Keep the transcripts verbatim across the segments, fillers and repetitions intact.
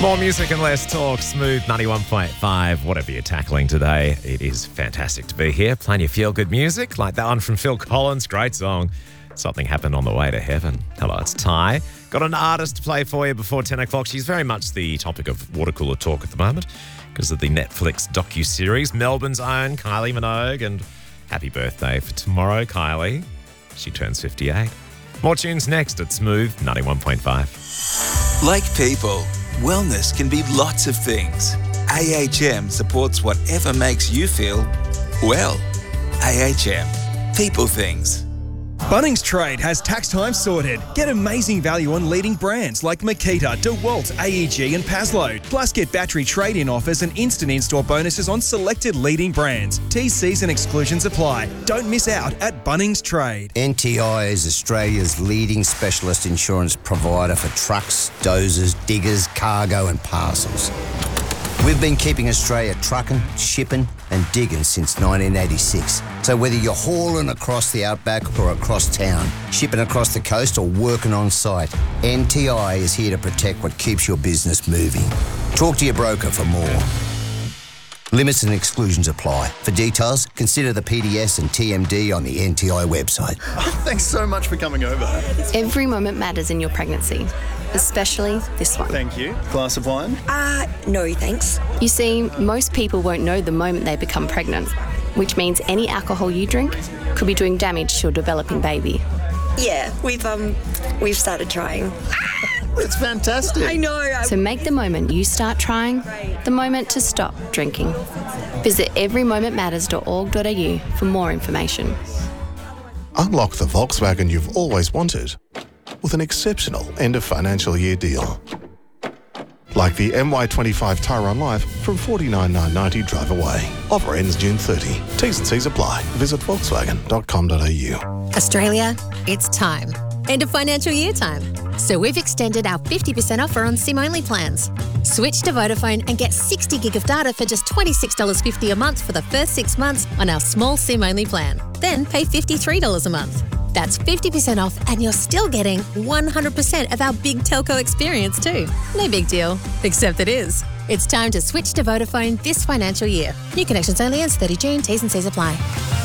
More music and less talk. Smooth ninety-one point five. Whatever you're tackling today, it is fantastic to be here playing your feel-good music like that one from Phil Collins. Great song. Something happened on the way to heaven. Hello, it's Ty. Got an artist to play for you before ten o'clock. She's very much the topic of water cooler talk at the moment because of the Netflix docu-series. Melbourne's own Kylie Minogue. And happy birthday for tomorrow, Kylie. She turns fifty-eight. More tunes next at Smooth ninety-one point five. Like people, wellness can be lots of things. A H M supports whatever makes you feel well. A H M. People things. Bunnings Trade has tax time sorted. Get amazing value on leading brands like Makita, DeWalt, A E G and Paslow. Plus get battery trade-in offers and instant in-store bonuses on selected leading brands. T Cs and exclusions apply. Don't miss out at Bunnings Trade. N T I is Australia's leading specialist insurance provider for trucks, dozers, diggers, cargo and parcels. We've been keeping Australia trucking, shipping and digging since nineteen eighty-six. So whether you're hauling across the outback or across town, shipping across the coast or working on site, N T I is here to protect what keeps your business moving. Talk to your broker for more. Limits and exclusions apply. For details, consider the P D S and T M D on the N T I website. Thanks so much for coming over. Every moment matters in your pregnancy, especially this one. Thank you. Glass of wine? Uh, no thanks. You see, most people won't know the moment they become pregnant, which means any alcohol you drink could be doing damage to your developing baby. Yeah, we've um, we've started trying. It's fantastic. I know. So make the moment you start trying the moment to stop drinking. Visit every moment matters dot org dot a u for more information. Unlock the Volkswagen you've always wanted with an exceptional end of financial year deal. Like the M Y twenty-five Tyrone Life from forty-nine thousand nine hundred ninety drive away. Offer ends June thirtieth. T's and C's apply. Visit volkswagen dot com dot a u. Australia, it's time. End of financial year time. So we've extended our fifty percent offer on SIM-only plans. Switch to Vodafone and get sixty gig of data for just twenty-six dollars fifty a month for the first six months on our small SIM-only plan. Then pay fifty-three dollars a month. That's fifty percent off and you're still getting one hundred percent of our big telco experience too. No big deal, except it is. It's time to switch to Vodafone this financial year. New connections only ends thirtieth of June. T's and C's apply.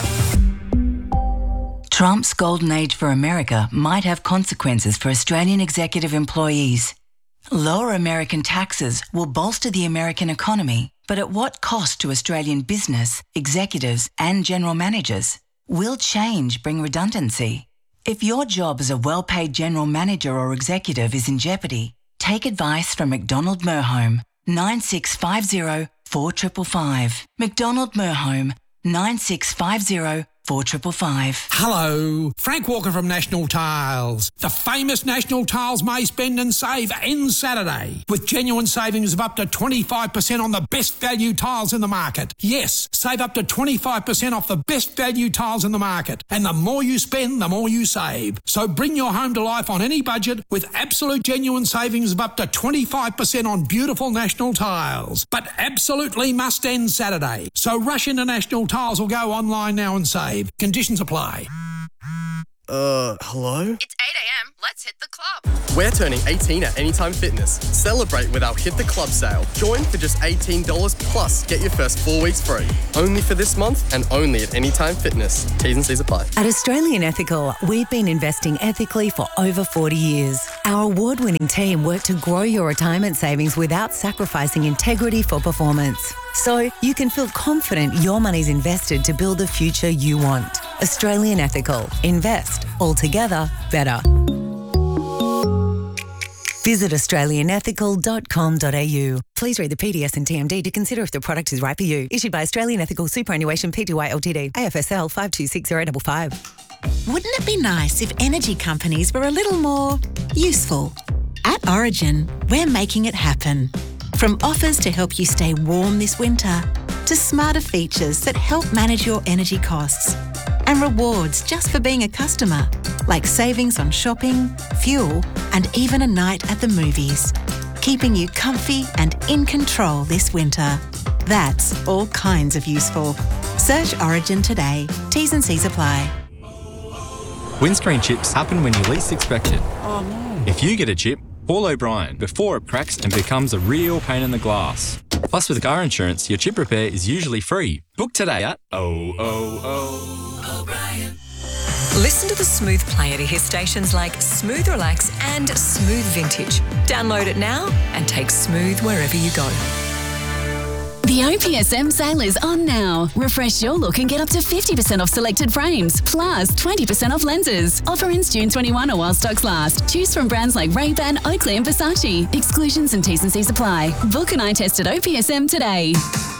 Trump's golden age for America might have consequences for Australian executive employees. Lower American taxes will bolster the American economy, but at what cost to Australian business, executives and general managers? Will change bring redundancy? If your job as a well-paid general manager or executive is in jeopardy, take advice from McDonald Merhome, nine six five zero, four five five five. McDonald Merhome, nine six five zero, four five five five. Hello, Frank Walker from National Tiles. The famous National Tiles May Spend and Save ends Saturday with genuine savings of up to twenty-five percent on the best value tiles in the market. Yes, save up to twenty-five percent off the best value tiles in the market. And the more you spend, the more you save. So bring your home to life on any budget with absolute genuine savings of up to twenty-five percent on beautiful National Tiles. But absolutely must end Saturday. So rush into National Tiles or go online now and save. Conditions apply. Uh, hello? It's eight a.m. Let's hit the club. We're turning eighteen at Anytime Fitness. Celebrate with our Hit the Club sale. Join for just eighteen dollars plus get your first four weeks free. Only for this month and only at Anytime Fitness. T's and C's apply. At Australian Ethical, we've been investing ethically for over forty years. Our award-winning team work to grow your retirement savings without sacrificing integrity for performance. So you can feel confident your money's invested to build the future you want. Australian Ethical. Invest. Altogether better. Visit australian ethical dot com dot a u. Please read the P D S and T M D to consider if the product is right for you. Issued by Australian Ethical Superannuation Pty Ltd. A F S L five two six zero five five. Wouldn't it be nice if energy companies were a little more useful? At Origin, we're making it happen. From offers to help you stay warm this winter, to smarter features that help manage your energy costs, and rewards just for being a customer, like savings on shopping, fuel, and even a night at the movies, keeping you comfy and in control this winter. That's all kinds of useful. Search Origin today. T's and C's apply. Windscreen chips happen when you least expect it. Oh no. If you get a chip, Paul O'Brien before it cracks and becomes a real pain in the glass. Plus, with car insurance, your chip repair is usually free. Book today at oh oh oh O'Brien. Listen to the Smooth Player to hear stations like Smooth Relax and Smooth Vintage. Download it now and take Smooth wherever you go. The O P S M sale is on now. Refresh your look and get up to fifty percent off selected frames, plus twenty percent off lenses. Offer ends June twenty-first or while stocks last. Choose from brands like Ray-Ban, Oakley and Versace. Exclusions and T's and C's apply. Book an eye test at O P S M today.